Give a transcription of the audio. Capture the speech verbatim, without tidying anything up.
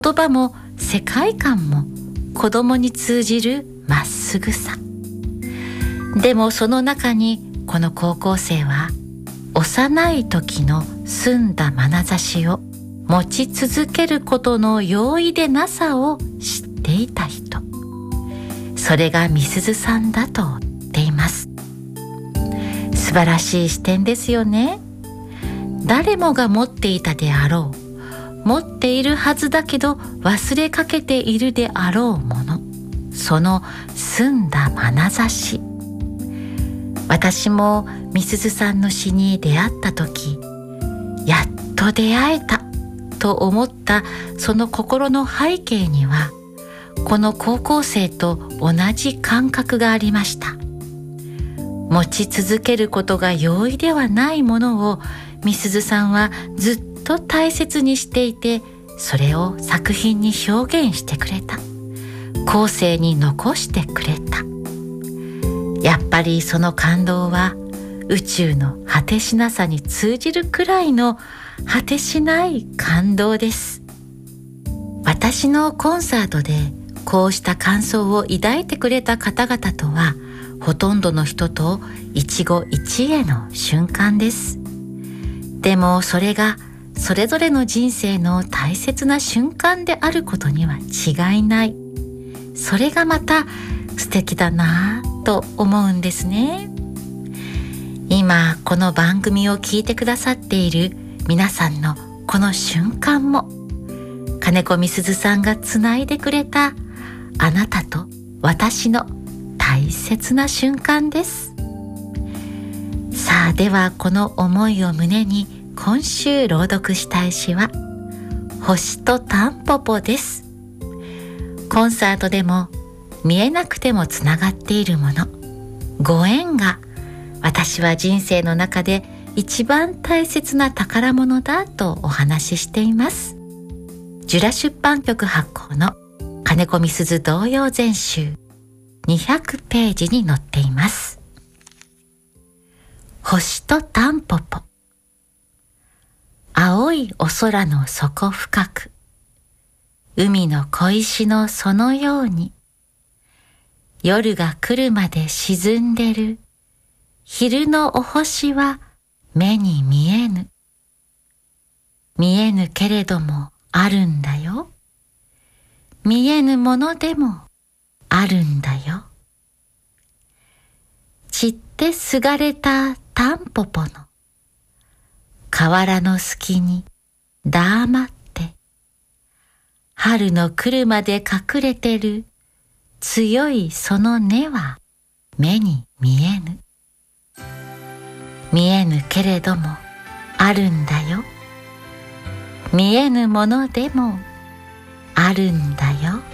言葉も世界観も子供に通じるまっすぐさ。でもその中にこの高校生は幼い時の澄んだ眼差しを持ち続けることの容易でなさを知っていた人。それがみすずさんだと言っています。素晴らしい視点ですよね。誰もが持っていたであろう、持っているはずだけど忘れかけているであろうもの、その澄んだ眼差し。私もみすずさんの詩に出会った時、やっと出会えたと思ったその心の背景には、この高校生と同じ感覚がありました。持ち続けることが容易ではないものをみすずさんはずっと大切にしていて、それを作品に表現してくれた。後世に残してくれた。やっぱりその感動は宇宙の果てしなさに通じるくらいの果てしない感動です。私のコンサートでこうした感想を抱いてくれた方々とは、ほとんどの人と一期一会の瞬間です。でもそれがそれぞれの人生の大切な瞬間であることには違いない。それがまた素敵だなぁと思うんですね。今この番組を聞いてくださっている皆さんのこの瞬間も、金子みすずさんがつないでくれたあなたと私の大切な瞬間です。さあ、ではこの思いを胸に今週朗読したい詩は星とタンポポです。コンサートでも見えなくてもつながっているもの、ご縁が私は人生の中で一番大切な宝物だとお話ししています。ジュラ出版局発行の金子みすず童謡全集にひゃくページに載っています。星とタンポポ。青いお空の底深く、海の小石のそのように、夜が来るまで沈んでる昼のお星は目に見えぬ。見えぬけれどもあるんだよ。見えぬものでもあるんだよ。散ってすがれたタンポポの河原の隙に黙って、春の来るまで隠れてる強いその根は目に見えぬ。見えぬけれどもあるんだよ。見えぬものでもあるんだよ。